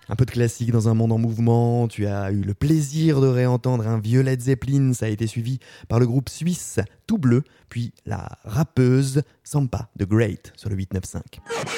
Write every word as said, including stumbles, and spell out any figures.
Un peu de classique dans un monde en mouvement, tu as eu le plaisir de réentendre un vieux Led Zeppelin, ça a été suivi par le groupe suisse Tout Bleu, puis la rappeuse Sampa The Great sur le huit neuf cinq.